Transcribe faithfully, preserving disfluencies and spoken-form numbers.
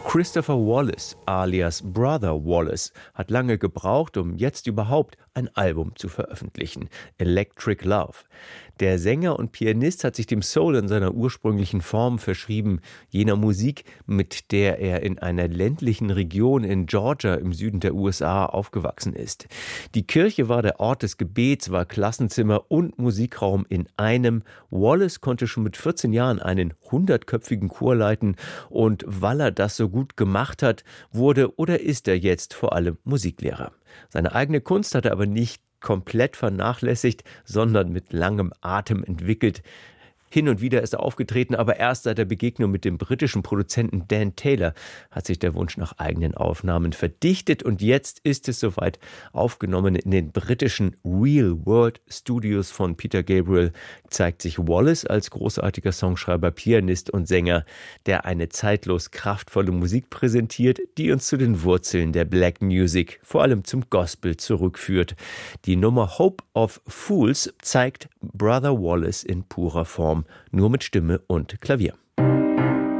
Christopher Wallace alias Brother Wallace hat lange gebraucht, um jetzt überhaupt ein Album zu veröffentlichen. Electric Love. Der Sänger und Pianist hat sich dem Soul in seiner ursprünglichen Form verschrieben, jener Musik, mit der er in einer ländlichen Region in Georgia im Süden der U S A aufgewachsen ist. Die Kirche war der Ort des Gebets, war Klassenzimmer und Musikraum in einem. Wallace konnte schon mit vierzehn Jahren einen hundertköpfigen Chor leiten und weil er das so gut gemacht hat, wurde oder ist er jetzt vor allem Musiklehrer. Seine eigene Kunst hat er aber nicht komplett vernachlässigt, sondern mit langem Atem entwickelt. Hin und wieder ist er aufgetreten, aber erst seit der Begegnung mit dem britischen Produzenten Dan Taylor hat sich der Wunsch nach eigenen Aufnahmen verdichtet und jetzt ist es soweit. Aufgenommen in den britischen Real World Studios von Peter Gabriel zeigt sich Wallace als großartiger Songschreiber, Pianist und Sänger, der eine zeitlos kraftvolle Musik präsentiert, die uns zu den Wurzeln der Black Music, vor allem zum Gospel, zurückführt. Die Nummer Hope of Fools zeigt Brother Wallace in purer Form, nur mit Stimme und Klavier.